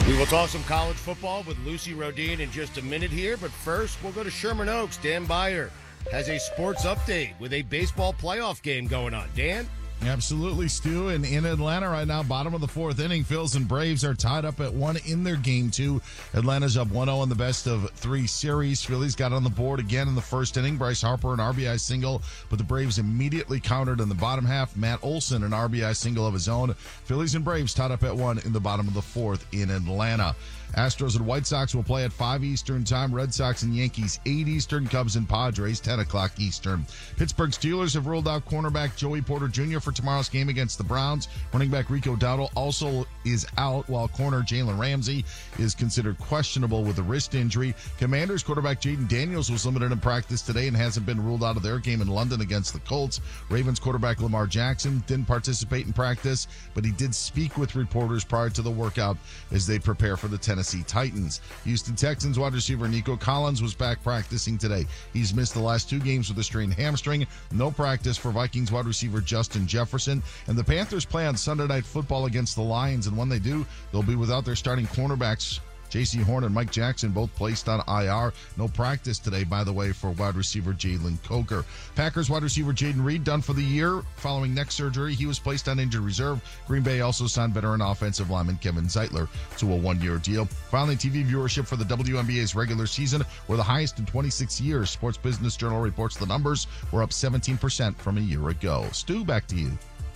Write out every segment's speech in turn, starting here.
We will talk some college football with Lucy Rodin in just a minute here, but first we'll go to Sherman Oaks. Dan Beyer has a sports update with a baseball playoff game going on. Dan? Absolutely, Stu. And in Atlanta right now, bottom of the fourth inning, Phils and Braves are tied up at 1 in their game 2. Atlanta's up 1-0 in the best of 3 series. Phillies got on the board again in the first inning. Bryce Harper, an RBI single, but the Braves immediately countered in the bottom half. Matt Olson, an RBI single of his own. Phillies and Braves tied up at 1 in the bottom of the fourth in Atlanta. Astros and White Sox will play at 5 Eastern time. Red Sox and Yankees 8 Eastern. Cubs and Padres 10 o'clock Eastern. Pittsburgh Steelers have ruled out cornerback Joey Porter Jr. for tomorrow's game against the Browns. Running back Rico Dowdle also is out, while corner Jalen Ramsey is considered questionable with a wrist injury. Commanders quarterback Jaden Daniels was limited in practice today and hasn't been ruled out of their game in London against the Colts. Ravens quarterback Lamar Jackson didn't participate in practice, but he did speak with reporters prior to the workout as they prepare for the Tennessee Titans. Houston Texans wide receiver Nico Collins was back practicing today. He's missed the last 2 games with a strained hamstring. No practice for Vikings wide receiver Justin Jefferson. And the Panthers play on Sunday Night Football against the Lions, and when they do, they'll be without their starting cornerbacks J.C. Horn and Mike Jackson, both placed on IR. No practice today, by the way, for wide receiver Jalen Coker. Packers wide receiver Jaden Reed done for the year following neck surgery. He was placed on injured reserve. Green Bay also signed veteran offensive lineman Kevin Zeitler to a 1-year deal. Finally, TV viewership for the WNBA's regular season were the highest in 26 years. Sports Business Journal reports the numbers were up 17% from a year ago. Stu, back to you.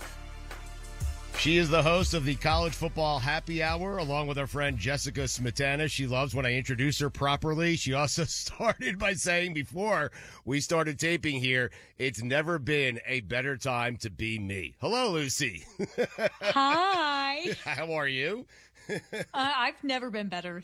She is the host of the College Football Happy Hour, along with our friend Jessica Smetana. She loves when I introduce her properly. She also started by saying before we started taping here, it's never been a better time to be me. Hello, Lucy. Hi. How are you? I've never been better.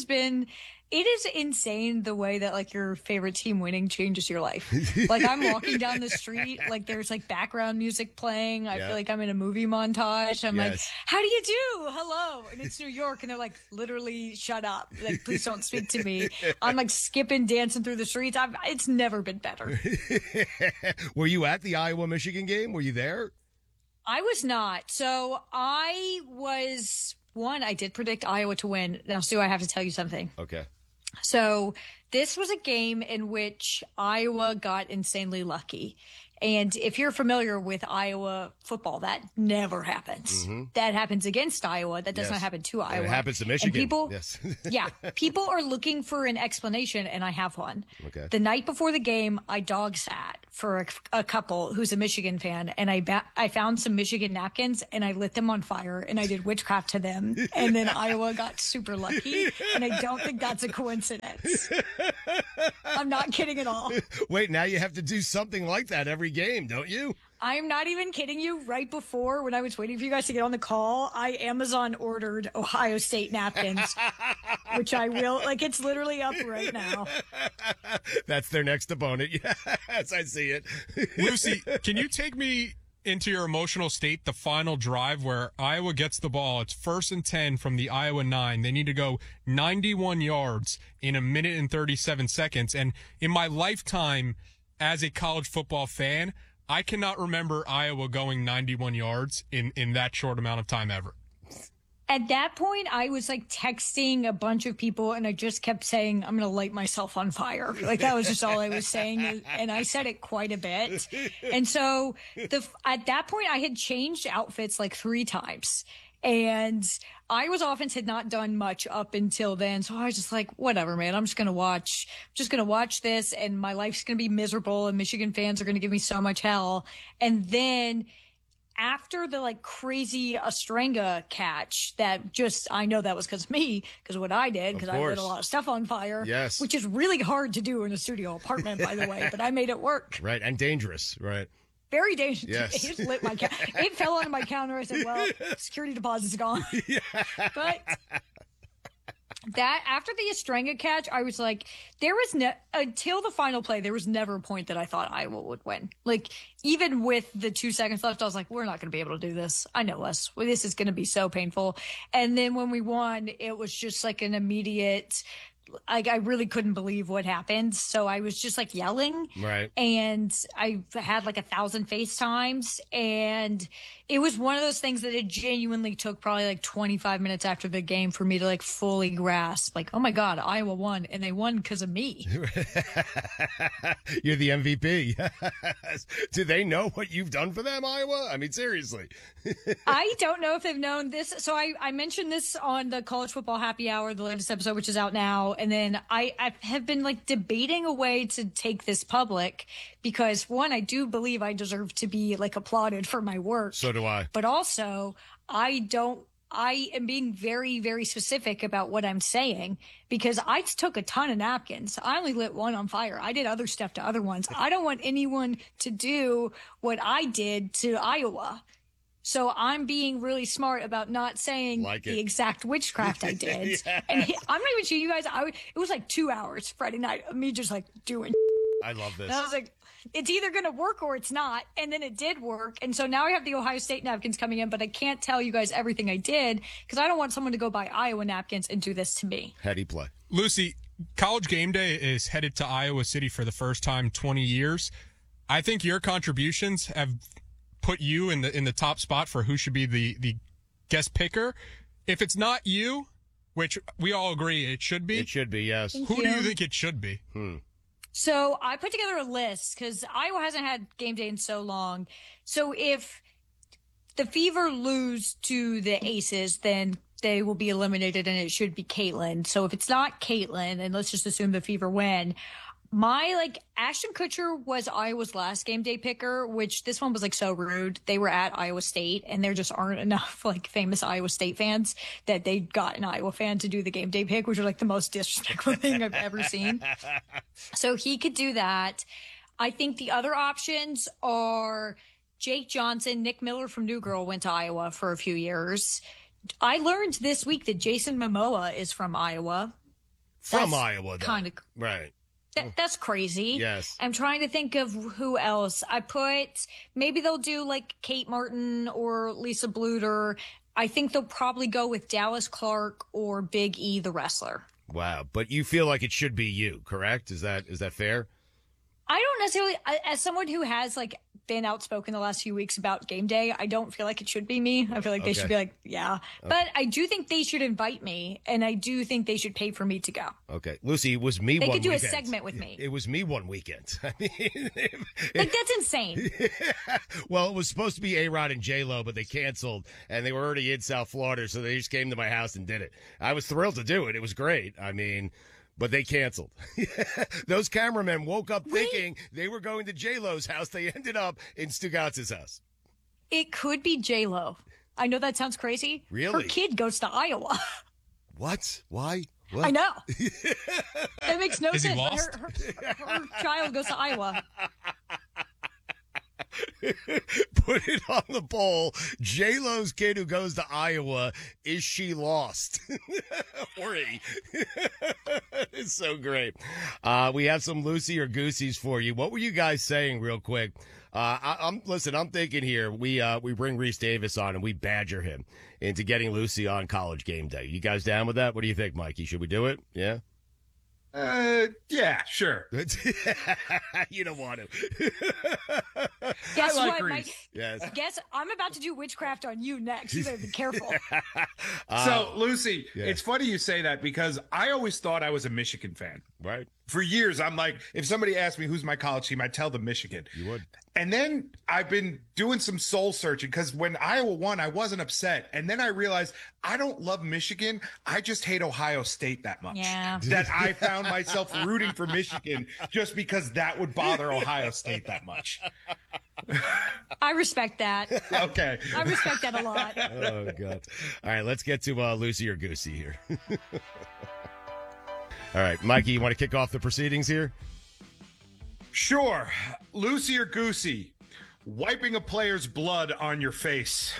It is insane the way that like your favorite team winning changes your life. Like I'm walking down the street, like there's like background music playing. I feel like I'm in a movie montage. I'm like, how do you do? Hello. And it's New York. And they're like, literally shut up. Like, please don't speak to me. I'm like skipping, dancing through the streets. It's never been better. Were you at the Iowa-Michigan game? Were you there? I was not. So I did predict Iowa to win. Now, Stu, I have to tell you something. Okay. So this was a game in which Iowa got insanely lucky. And if you're familiar with Iowa football, that never happens. Mm-hmm. That happens against Iowa. That does not happen to Iowa. It happens to Michigan. And people are looking for an explanation, and I have one. Okay. The night before the game, I dog sat for a couple who's a Michigan fan, and I found some Michigan napkins, and I lit them on fire, and I did witchcraft to them, and then Iowa got super lucky, and I don't think that's a coincidence. I'm not kidding at all. Wait, now you have to do something like that every game, don't you? I'm not even kidding you. Right before, when I was waiting for you guys to get on the call, I Amazon ordered Ohio State napkins, which I will. Like, it's literally up right now. That's their next opponent. Yes, I see it. Lucy, can you take me into your emotional state, the final drive where Iowa gets the ball? It's 1st and 10 from the Iowa 9. They need to go 91 yards in 1 minute and 37 seconds. And in my lifetime as a college football fan, I cannot remember Iowa going 91 yards in that short amount of time ever. At that point, I was like texting a bunch of people, and I just kept saying, I'm going to light myself on fire. Like that was just all I was saying. And I said it quite a bit. And so at that point, I had changed outfits like 3 times. And Iowa's offense had not done much up until then. So I was just like, whatever, man, I'm just going to watch this, and my life's going to be miserable, and Michigan fans are going to give me so much hell. And then after the like crazy Ostrenga catch I know that was because of me, because of what I did, because I lit a lot of stuff on fire, which is really hard to do in a studio apartment, by the way, but I made it work. Right. And dangerous. Right. Very dangerous. Yes. It lit my it fell onto my counter. I said, well, security deposit's gone. Yeah. But that after the Ostrenga catch, I was like, there was until the final play, there was never a point that I thought Iowa would win. Like, even with the 2 seconds left, I was like, we're not going to be able to do this. I know us. This is going to be so painful. And then when we won, it was just like an immediate, I really couldn't believe what happened. So I was just like yelling. Right. And I had like 1,000 FaceTimes. And it was one of those things that it genuinely took probably like 25 minutes after the game for me to like fully grasp, like, oh my God, Iowa won. And they won because of me. You're the MVP. Do they know what you've done for them, Iowa? I mean, seriously. I don't know if they've known this. So I mentioned this on the College Football Happy Hour, the latest episode, which is out now. And then I have been like debating a way to take this public because, one, I do believe I deserve to be like applauded for my work. So do I. But also, I am being very, very specific about what I'm saying because I took a ton of napkins. I only lit one on fire. I did other stuff to other ones. I don't want anyone to do what I did to Iowa. So I'm being really smart about not saying the exact witchcraft I did. Yeah. And I'm not even sure you guys. It was like 2 hours Friday night of me just like doing. I love this. And I was like, it's either going to work or it's not. And then it did work. And so now I have the Ohio State napkins coming in, but I can't tell you guys everything I did because I don't want someone to go buy Iowa napkins and do this to me. Heady play. Lucy, College Game Day is headed to Iowa City for the first time in 20 years. I think your contributions have put you in the top spot for who should be the guest picker. If it's not you, which we all agree it should be. It should be, yes. Thank Who you. do you think it should be? So I put together a list because Iowa hasn't had game day in so long. So if the Fever lose to the Aces, then they will be eliminated and it should be Caitlin. So if it's not Caitlin, and let's just assume the Fever win, Ashton Kutcher was Iowa's last game day picker, which this one was like so rude. They were at Iowa State and there just aren't enough like famous Iowa State fans that they got an Iowa fan to do the game day pick, which was like the most disrespectful thing I've ever seen. So he could do that. I think the other options are Jake Johnson. Nick Miller from New Girl went to Iowa for a few years. I learned this week that Jason Momoa is from Iowa. From Iowa, though. Kind of right. That's crazy. Yes. I'm trying to think of who else. Maybe they'll do like Kate Martin or Lisa Bluter. I think they'll probably go with Dallas Clark or Big E, the wrestler. Wow. But you feel like it should be you, correct? Is that fair? I don't necessarily, as someone who has like been outspoken the last few weeks about game day, I don't feel like it should be me. I feel like they should be like, yeah. But I do think they should invite me, and I do think they should pay for me to go. Okay. Lucy, it was me They one could do weekend. a segment with me. It was me one weekend. I mean, Like, that's insane. well, it was supposed to be A-Rod and J-Lo, but they canceled, and they were already in South Florida, so they just came to my house and did it. I was thrilled to do it. It was great. I mean, but they canceled. Those cameramen woke up thinking they were going to J-Lo's house. They ended up in Stugatz's house. It could be J-Lo. I know that sounds crazy. Really? Her kid goes to Iowa. What? Why? What? I know. That makes no Is he sense. lost? Her child goes to Iowa. Put it on the poll. J-Lo's kid who goes to Iowa, is she lost? Or he? It's so great. We have some Lucy or Goosies for you. What were you guys saying real quick? I'm thinking here, we bring Reese Davis on and we badger him into getting Lucy on College Game Day. You guys down with that? What do you think, Mikey? Should we do it? Yeah? Yeah, sure. You don't want to. Guess I like what, Reese. Mike? Yes. Guess I'm about to do witchcraft on you next. You better be careful. So, Lucy, yeah. it's funny you say that because I always thought I was a Michigan fan. Right? For years, I'm like, if somebody asked me who's my college team, I'd tell them Michigan. You would. And then I've been doing some soul searching because when Iowa won, I wasn't upset. And then I realized I don't love Michigan. I just hate Ohio State that much. Yeah. That I found myself rooting for Michigan just because that would bother Ohio State that much. I respect that. Okay. I respect that a lot. Oh, God. All right, let's get to Lucy or Goosey here. All right, Mikey, you want to kick off the proceedings here? Sure. Lucy or Goosey, wiping a player's blood on your face.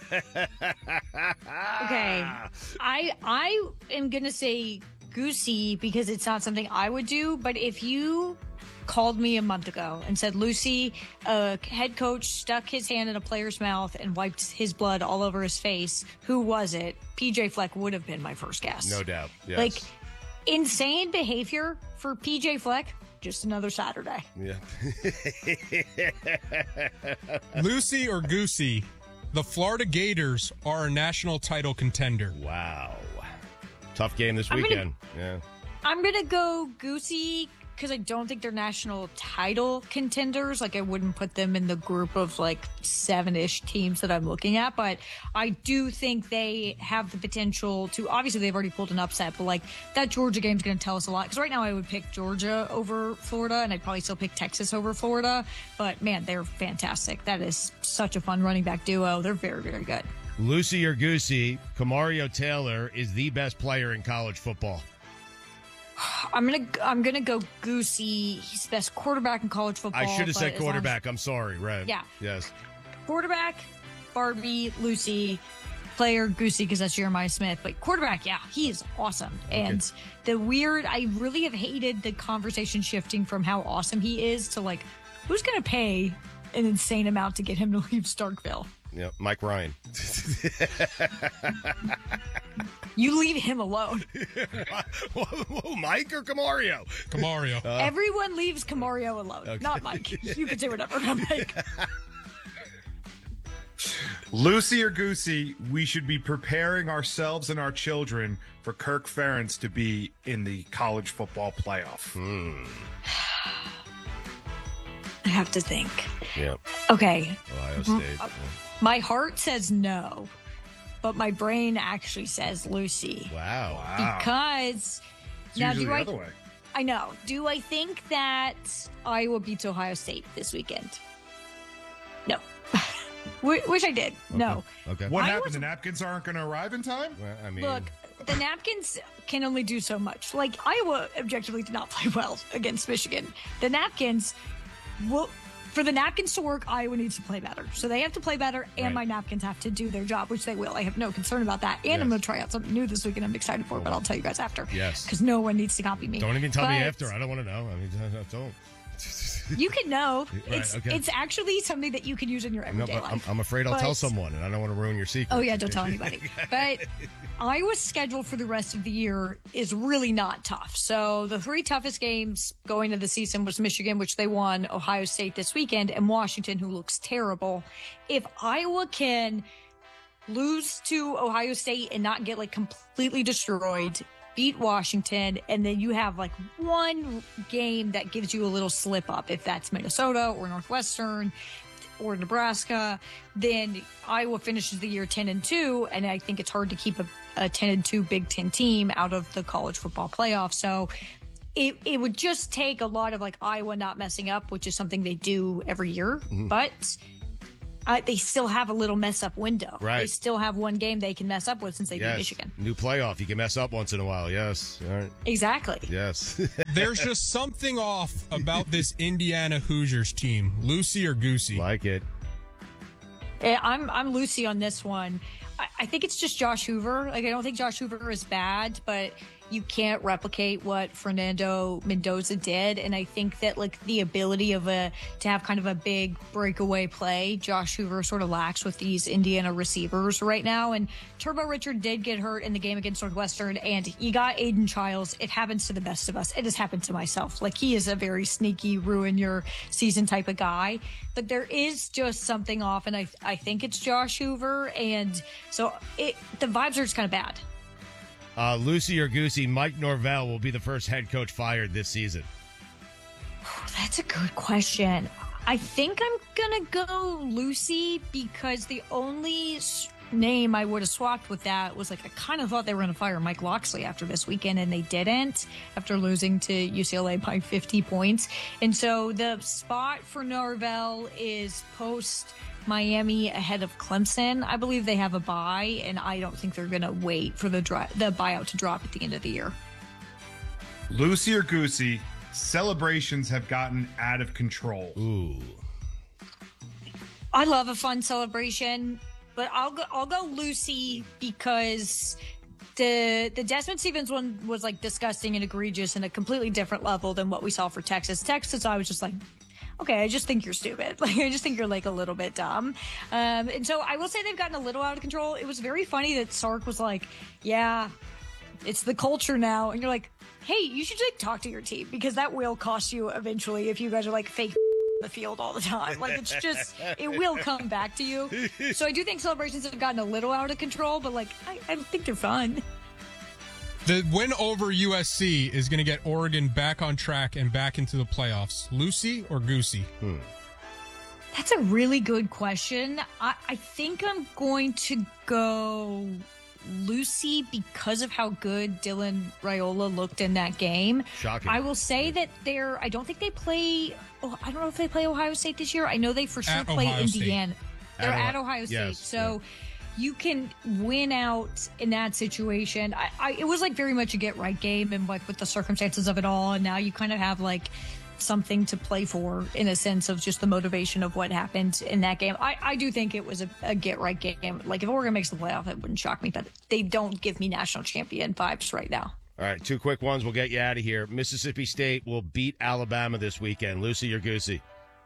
Okay. I am going to say Goosey because it's not something I would do, but if you called me a month ago and said, Lucy, a head coach stuck his hand in a player's mouth and wiped his blood all over his face, who was it? PJ Fleck would have been my first guess. No doubt. Yes. Like, Insane behavior for PJ Fleck. Just another Saturday. Yeah. Lucy or Goosey, the Florida Gators are a national title contender. Wow. Tough game this weekend. I'm going to go Goosey because I don't think they're national title contenders. Like, I wouldn't put them in the group of like 7-ish teams that I'm looking at, but I do think they have the potential to. Obviously, they've already pulled an upset, but like that Georgia game is going to tell us a lot. Because right now, I would pick Georgia over Florida, and I'd probably still pick Texas over Florida. But man, they're fantastic. That is such a fun running back duo. They're very, very good. Lucy or Goosey, Kamario Taylor is the best player in college football. I'm gonna go Goosey. He's the best quarterback in college football. I should have said quarterback. I'm sorry, Rev. Yeah. Yes. Quarterback, Barbie, Lucy. Player, Goosey, because that's Jeremiah Smith. But quarterback, yeah, he is awesome. Okay. And I really have hated the conversation shifting from how awesome he is to like, who's gonna pay an insane amount to get him to leave Starkville? Yeah, Mike Ryan. You leave him alone. Whoa, Mike or Kamario? Kamario. Everyone leaves Kamario alone, not Mike. You can say whatever about Mike. Lucy or Goosey, we should be preparing ourselves and our children for Kirk Ferentz to be in the college football playoff. I have to think. Yeah. Okay. Ohio State. My heart says no, but my brain actually says Lucy. Wow. Because It's now usually do the I other way. I know. Do I think that Iowa beats Ohio State this weekend? No. Wish I did. No. Okay. What I happened? was- The napkins aren't going to arrive in time? Well, I mean, Look, the napkins can only do so much. Like, Iowa objectively did not play well against Michigan. The napkins for the napkins to work, Iowa needs to play better. So they have to play better, and Right. my napkins have to do their job, which they will. I have no concern about that. And I'm Yes. going to try out something new this week, and I'm excited for it, but I'll tell you guys after. Yes. Because no one needs to copy me. don't even tell me But after. I don't want to know. I mean, don't. You can know. Right, okay. It's actually something that you can use in your No, everyday but life. I'm afraid I'll tell But- someone, and I don't want to ruin your secret. Oh, yeah, don't tell anybody. But Iowa's schedule for the rest of the year is really not tough. So the 3 toughest games going into the season was Michigan, which they won, Ohio State this weekend, and Washington, who looks terrible. If Iowa can lose to Ohio State and not get like completely destroyed, beat Washington, and then you have like one game that gives you a little slip up, if that's Minnesota or Northwestern or Nebraska, then Iowa finishes the year 10-2, and I think it's hard to keep a 10-2 Big Ten team out of the college football playoff. So it would just take a lot of like Iowa not messing up, which is something they do every year, but they still have a little mess up window. Right. They still have one game they can mess up with since they beat Yes. Michigan. New playoff. You can mess up once in a while. Yes. All right. Exactly. Yes. There's just something off about this Indiana Hoosiers team. Lucy or Goosey? Like it. I'm Lucy on this one. I think it's just Josh Hoover. Like, I don't think Josh Hoover is bad, but you can't replicate what Fernando Mendoza did. And I think that like the ability of to have kind of a big breakaway play, Josh Hoover sort of lacks with these Indiana receivers right now. And Turbo Richard did get hurt in the game against Northwestern, and you got Aiden Childs. It happens to the best of us. It has happened to myself. Like, he is a very sneaky, ruin your season type of guy. But there is just something off, and I think it's Josh Hoover. And so the vibes are just kind of bad. Lucy or Goosey, Mike Norvell will be the first head coach fired this season. That's a good question. I think I'm going to go Lucy because the only name I would have swapped with that was like, I kind of thought they were going to fire Mike Locksley after this weekend, and they didn't after losing to UCLA by 50 points. And so the spot for Norvell is post Miami ahead of Clemson. I believe they have a bye, and I don't think they're going to wait for the buyout to drop at the end of the year. Lucy or Goosey, celebrations have gotten out of control. Ooh. I love a fun celebration, but I'll go Lucy because the Desmond Stevens one was like disgusting and egregious and a completely different level than what we saw for Texas. Texas, I was just like, okay, I just think you're stupid. Like, I just think you're like a little bit dumb. And so I will say they've gotten a little out of control. It was very funny that Sark was like, yeah, It's the culture now. And you're like, hey, you should like talk to your team because that will cost you eventually if you guys are like fake the field all the time. Like it's just, it will come back to you. So I do think celebrations have gotten a little out of control, but like, I think they're fun. The win over USC is going to get Oregon back on track and back into the playoffs. Lucy or Goosey? That's a really good question. I think I'm going to go Lucy because of how good Dylan Raiola looked in that game. Shocking. I will say that I don't think they play, I don't know if they play Ohio State this year. I know they for sure At play Ohio State. Indiana. They're at Ohio State. Yes, So you can win out in that situation. It was like very much a get right game and like with the circumstances of it all. And now you kind of have like something to play for in a sense of just the motivation of what happened in that game. I do think it was a get right game. Like if Oregon makes the playoff, it wouldn't shock me, but they don't give me national champion vibes right now. All right, 2 quick ones. We'll get you out of here. Mississippi State will beat Alabama this weekend. Lucy or Goosey?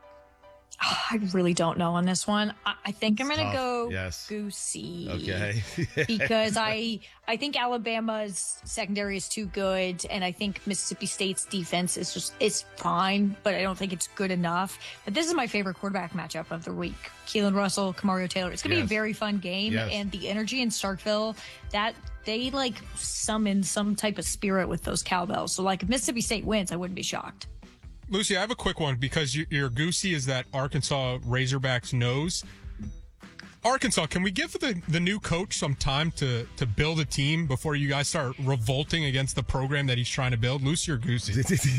I really don't know on this one. I think I'm going to Tough. go Yes. Goosey. Okay. Because I think Alabama's secondary is too good, and I think Mississippi State's defense is fine, but I don't think it's good enough. But this is my favorite quarterback matchup of the week. Keelan Russell, Kamario Taylor. It's going to be a Yes. very fun game, Yes. and the energy in Starkville, that they like summon some type of spirit with those cowbells. So like if Mississippi State wins, I wouldn't be shocked. Lucy, I have a quick one because your Goosey is that Arkansas Razorbacks nose. Arkansas, can we give the new coach some time to build a team before you guys start revolting against the program that he's trying to build? Lucy or Goosey?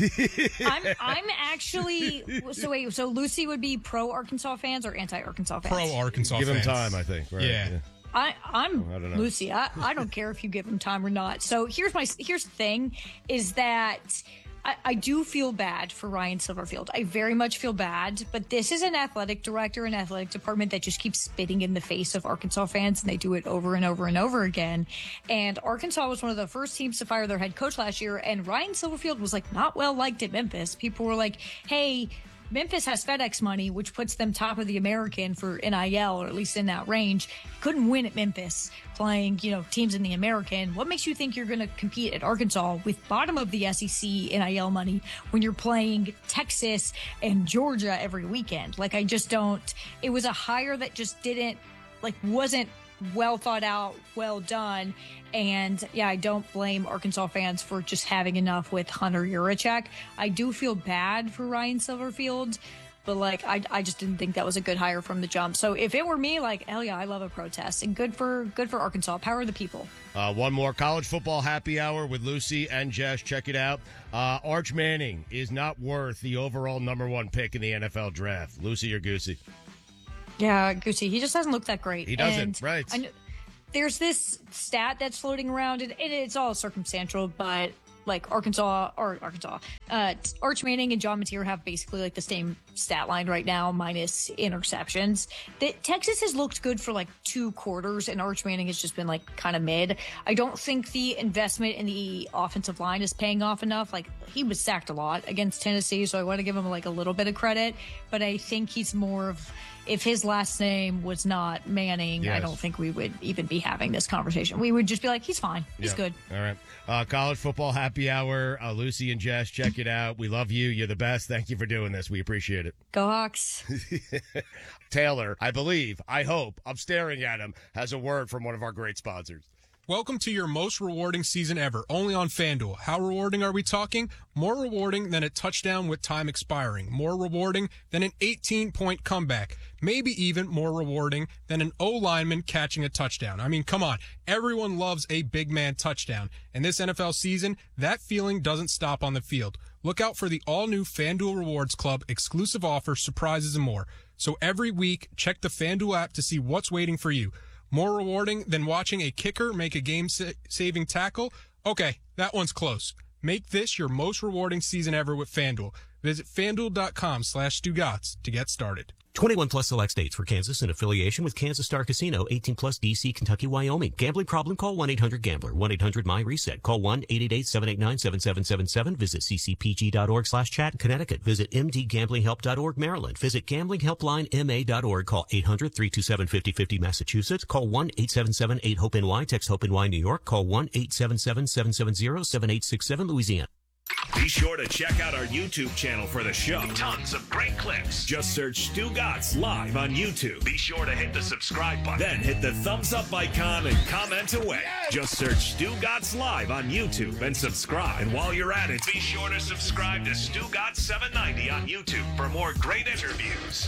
I'm actually so Lucy would be pro Arkansas fans or anti Arkansas fans? Pro Arkansas Give him fans. time, I think. Right? Yeah. I'm I don't know. Lucy. I don't care if you give him time or not. So here's the thing is that I do feel bad for Ryan Silverfield. I very much feel bad, but this is an athletic director and athletic department that just keeps spitting in the face of Arkansas fans, and they do it over and over and over again. And Arkansas was one of the first teams to fire their head coach last year, and Ryan Silverfield was like not well liked at Memphis. People were like, hey, Memphis has FedEx money, which puts them top of the American for NIL, or at least in that range. Couldn't win at Memphis playing, teams in the American. What makes you think you're going to compete at Arkansas with bottom of the SEC NIL money when you're playing Texas and Georgia every weekend? Like, I just don't. It was a hire that just wasn't well thought out, well done. And yeah, I don't blame Arkansas fans for just having enough with Hunter Yurachek. I do feel bad for Ryan Silverfield, but I just didn't think that was a good hire from the jump. So if it were me, hell yeah, I love a protest, and good for Arkansas. Power the people. One more college football happy hour with Lucy and Jess. Check it out. Arch Manning is not worth the overall #1 pick in the NFL draft. Lucy or Goosey? Yeah, Goosey. He just hasn't looked that great. He doesn't, and right. I know, there's this stat that's floating around, and it's all circumstantial, but Arch Manning and John Mateer have basically the same stat line right now, minus interceptions. Texas has looked good for 2 quarters, and Arch Manning has just been kind of mid. I don't think the investment in the offensive line is paying off enough. He was sacked a lot against Tennessee, so I want to give him a little bit of credit, but I think he's more of, if his last name was not Manning, Yes. I don't think we would even be having this conversation. We would just be he's fine. He's Yeah. good. All right. College football happy hour. Lucy and Jess, check it out. We love you. You're the best. Thank you for doing this. We appreciate it. Go Hawks. Taylor, I believe, I hope, I'm staring at him, has a word from one of our great sponsors. Welcome to your most rewarding season ever, only on FanDuel. How rewarding are we talking? More rewarding than a touchdown with time expiring. More rewarding than an 18-point comeback. Maybe even more rewarding than an O-lineman catching a touchdown. I mean, come on. Everyone loves a big man touchdown. And this NFL season, that feeling doesn't stop on the field. Look out for the all-new FanDuel Rewards Club, exclusive offers, surprises, and more. So every week, check the FanDuel app to see what's waiting for you. More rewarding than watching a kicker make a game-saving tackle? Okay, that one's close. Make this your most rewarding season ever with FanDuel. Visit FanDuel.com/Stugotz to get started. 21 plus select states. For Kansas in affiliation with Kansas Star Casino. 18 plus DC, Kentucky, Wyoming. Gambling problem? Call 1-800-GAMBLER. 1-800-MY-RESET. Call 1-888-789-7777. Visit ccpg.org/chat. Connecticut. Visit mdgamblinghelp.org. Maryland. Visit gamblinghelplinema.org. Call 800-327-5050. Massachusetts. Call 1-877-8-HOPE-NY. Text HOPE-NY New York. Call 1-877-770-7867 Louisiana. Be sure to check out our YouTube channel for the show. Tons of great clips. Just search Stu Gatz Live on YouTube. Be sure to hit the subscribe button. Then hit the thumbs up icon and comment away. Just search Stu Gatz Live on YouTube and subscribe. And while you're at it, be sure to subscribe to Stu Gatz 790 on YouTube for more great interviews.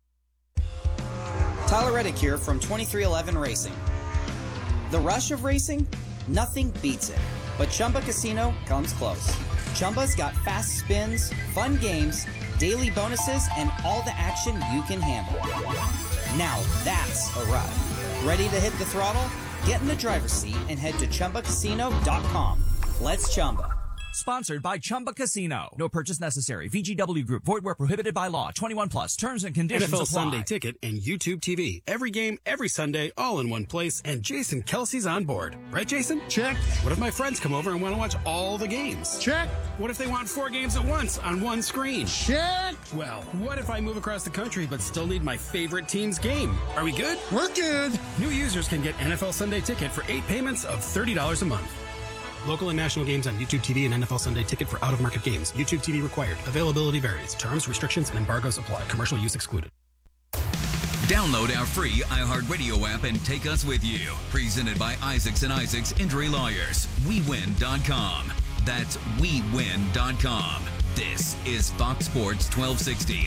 Tyler Reddick here from 2311 Racing. The rush of racing? Nothing beats it. But Chumba Casino comes close. Chumba's got fast spins, fun games, daily bonuses, and all the action you can handle. Now that's a ride. Ready to hit the throttle? Get in the driver's seat and head to ChumbaCasino.com. Let's Chumba. Sponsored by Chumba Casino. No purchase necessary. VGW Group. Void where prohibited by law. 21 plus. Terms and conditions NFL apply. Sunday Ticket and YouTube TV. Every game, every Sunday, all in one place. And Jason Kelsey's on board. Right, Jason? Check. What if my friends come over and want to watch all the games? Check. What if they want 4 games at once on one screen? Check. Well, what if I move across the country but still need my favorite team's game? Are we good? We're good. New users can get NFL Sunday Ticket for 8 payments of $30 a month. Local and national games on YouTube TV and NFL Sunday Ticket for out-of-market games. YouTube TV required. Availability varies. Terms, restrictions, and embargoes apply. Commercial use excluded. Download our free iHeartRadio app and take us with you. Presented by Isaacs and Isaacs Injury Lawyers. WeWin.com. That's WeWin.com. This is Fox Sports 1260.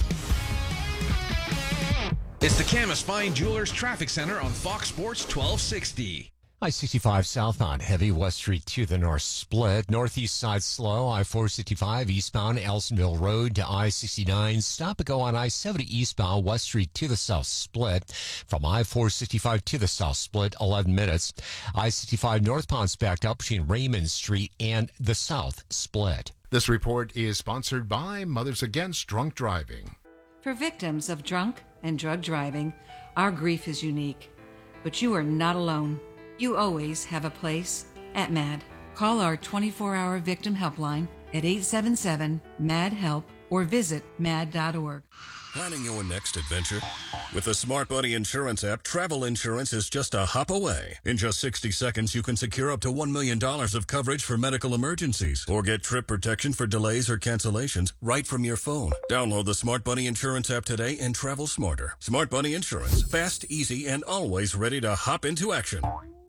It's the Camas Fine Jewelers Traffic Center on Fox Sports 1260. I-65 southbound, heavy West Street to the north split. Northeast side slow. I-465 eastbound, Elsonville Road to I-69. Stop and go on I-70 eastbound, West Street to the south split. From I-465 to the south split, 11 minutes. I-65 northbound's backed up between Raymond Street and the south split. This report is sponsored by Mothers Against Drunk Driving. For victims of drunk and drug driving, our grief is unique. But you are not alone. You always have a place at MAD. Call our 24-hour victim helpline at 877-MAD-HELP or visit mad.org. Planning your next adventure? With the Smart Buddy Insurance app, travel insurance is just a hop away. In just 60 seconds, you can secure up to $1 million of coverage for medical emergencies or get trip protection for delays or cancellations right from your phone. Download the Smart Buddy Insurance app today and travel smarter. Smart Buddy Insurance. Fast, easy, and always ready to hop into action.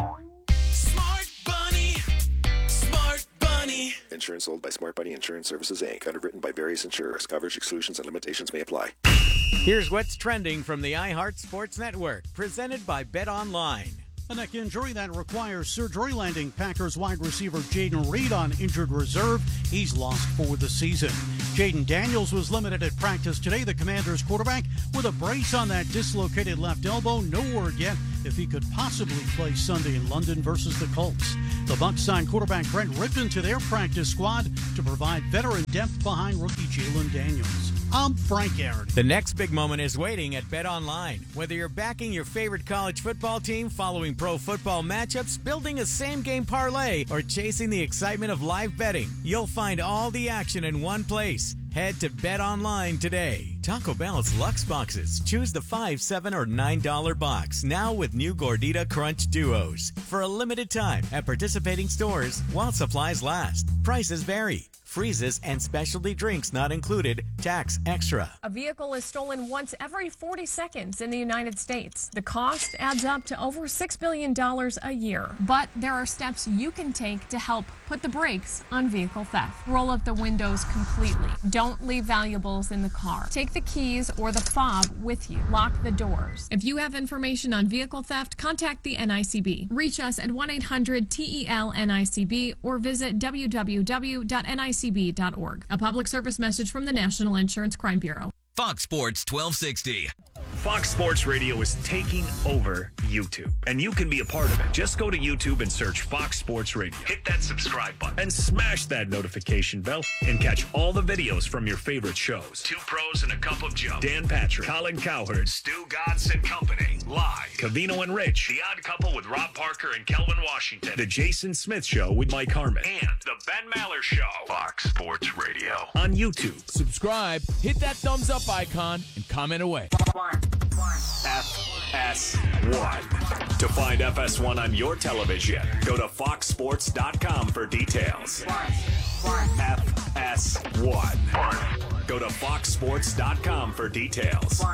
Smart Bunny. Smart Bunny. Insurance sold by Smart Bunny Insurance Services, Inc. Underwritten by various insurers. Coverage exclusions and limitations may apply. Here's what's trending from the iHeart Sports Network, presented by BetOnline. A neck injury that requires surgery, landing Packers wide receiver Jaden Reed on injured reserve. He's lost for the season. Jaden Daniels was limited at practice today. The Commanders quarterback with a brace on that dislocated left elbow. No word yet if he could possibly play Sunday in London versus the Colts. The Bucs signed quarterback Brent Rippon to their practice squad to provide veteran depth behind rookie Jalen Daniels. I'm Frank Aaron. The next big moment is waiting at BetOnline. Whether you're backing your favorite college football team, following pro football matchups, building a same-game parlay, or chasing the excitement of live betting, you'll find all the action in one place. Head to BetOnline today. Taco Bell's Lux Boxes. Choose the $5, $7, or $9 box. Now with new Gordita Crunch Duos. For a limited time at participating stores while supplies last. Prices vary. Freezes and specialty drinks not included. Tax extra. A vehicle is stolen once every 40 seconds in the United States. The cost adds up to over $6 billion a year. But there are steps you can take to help put the brakes on vehicle theft. Roll up the windows completely. Don't leave valuables in the car. Take the keys or the fob with you. Lock the doors. If you have information on vehicle theft, contact the NICB. Reach us at 1-800-TEL-NICB or visit www.nicb.org. A public service message from the National Insurance Crime Bureau. Fox Sports 1260. Fox Sports Radio is taking over YouTube, and you can be a part of it. Just go to YouTube and search Fox Sports Radio. Hit that subscribe button and smash that notification bell and catch all the videos from your favorite shows. Two Pros and a Cup of Joe. Dan Patrick, Colin Cowherd, Stu Gatz and Company. Live. Covino and Rich. The Odd Couple with Rob Parker and Kelvin Washington. The Jason Smith Show with Mike Harmon. And The Ben Maller Show. Fox Sports Radio. On YouTube. Subscribe, hit that thumbs up icon, and comment away. FS1. To find FS1 on your television, go to foxsports.com for details. FS1. Go to foxsports.com for details.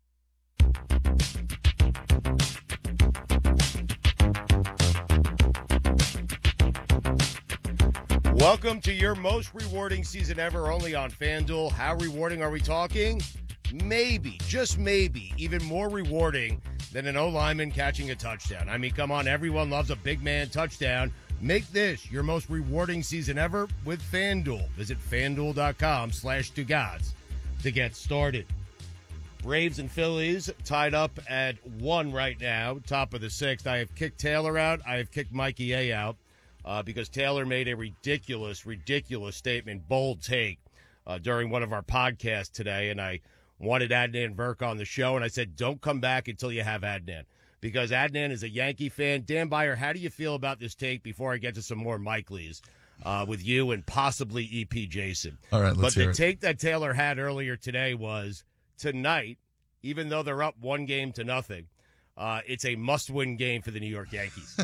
Welcome to your most rewarding season ever, only on FanDuel. How rewarding are we talking? Maybe, just maybe, even more rewarding than an O-lineman catching a touchdown. I mean, come on, everyone loves a big man touchdown. Make this your most rewarding season ever with FanDuel. Visit FanDuel.com/Stugotz to get started. Braves and Phillies tied up at 1 right now, top of the 6th. I have kicked Taylor out. I have kicked Mikey A out because Taylor made a ridiculous statement, bold take during one of our podcasts today, and I wanted Adnan Virk on the show, and I said, don't come back until you have Adnan, because Adnan is a Yankee fan. Dan Beyer, how do you feel about this take before I get to some more Mike Lees with you and possibly EP Jason? All right, let's hear it. But the take that Taylor had earlier today was, tonight, even though they're up 1-0, it's a must-win game for the New York Yankees.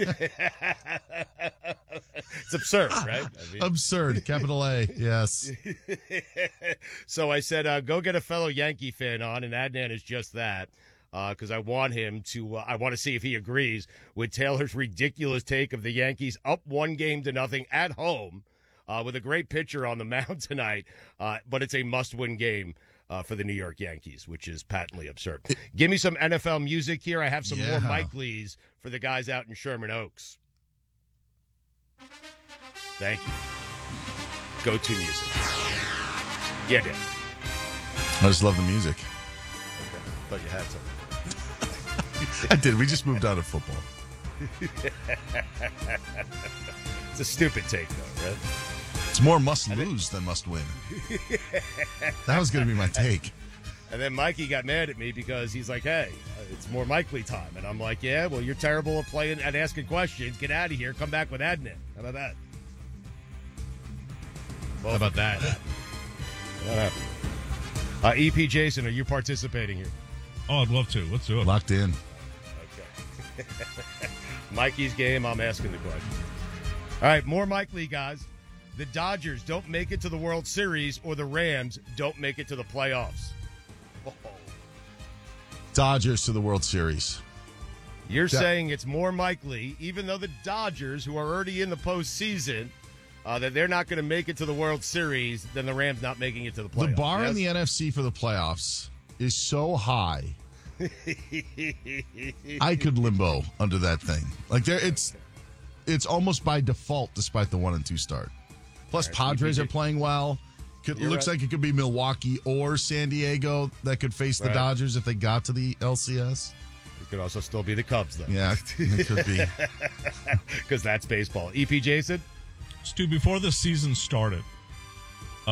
It's absurd, right? I mean, absurd, capital A, yes. So I said, go get a fellow Yankee fan on, and Adnan is just that, because I want him to I want to see if he agrees with Taylor's ridiculous take of the Yankees up 1-0 at home with a great pitcher on the mound tonight, but it's a must-win game for the New York Yankees, which is patently absurd. Give me some NFL music here. I have some more Mike Lees for the guys out in Sherman Oaks. Thank you. Go-to music. Yeah, Dan. I just love the music. Okay. Thought you had something. I did. We just moved out of football. It's a stupid take, though, right? It's more must lose than must win. That was going to be my take. And then Mikey got mad at me because he's like, hey, it's more Mike Lee time. And I'm like, yeah, well, you're terrible at playing and asking questions. Get out of here. Come back with Adnan. How about that? How about that? EP Jason, are you participating here? Oh, I'd love to. Let's do it. Locked in. Okay. Mikey's game, I'm asking the question. All right, more Mike Lee, guys. The Dodgers don't make it to the World Series, or the Rams don't make it to the playoffs. Oh. Dodgers to the World Series. You're saying it's more Mike Lee, even though the Dodgers, who are already in the postseason, that they're not going to make it to the World Series, than the Rams not making it to the playoffs. The bar in the NFC for the playoffs is so high. I could limbo under that thing. Like it's almost by default, despite the 1-2 start. Plus, Padres are playing well. Looks like it could be Milwaukee or San Diego that could face the Dodgers if they got to the LCS. It could also still be the Cubs, though. Yeah, it could be. Because that's baseball. EP Jason? Stu, before the season started,